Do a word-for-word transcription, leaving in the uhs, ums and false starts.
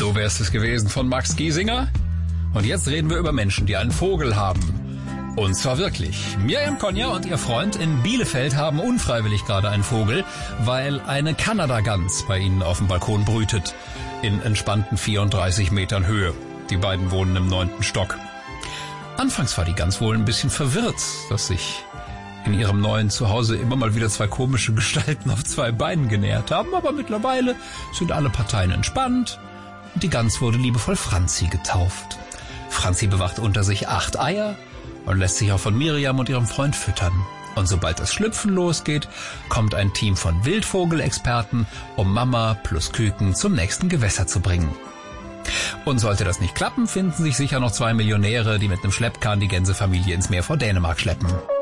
So wär's es gewesen von Max Giesinger. Und jetzt reden wir über Menschen, die einen Vogel haben. Und zwar wirklich. Miriam Konja und ihr Freund in Bielefeld haben unfreiwillig gerade einen Vogel, weil eine Kanada-Gans bei ihnen auf dem Balkon brütet. In entspannten vierunddreißig Metern Höhe. Die beiden wohnen im neunten Stock. Anfangs war die Gans wohl ein bisschen verwirrt, dass sich in ihrem neuen Zuhause immer mal wieder zwei komische Gestalten auf zwei Beinen genähert haben. Aber mittlerweile sind alle Parteien entspannt. Und die Gans wurde liebevoll Franzi getauft. Franzi bewacht unter sich acht Eier und lässt sich auch von Miriam und ihrem Freund füttern. Und sobald das Schlüpfen losgeht, kommt ein Team von Wildvogelexperten, um Mama plus Küken zum nächsten Gewässer zu bringen. Und sollte das nicht klappen, finden sich sicher noch zwei Millionäre, die mit einem Schleppkahn die Gänsefamilie ins Meer vor Dänemark schleppen.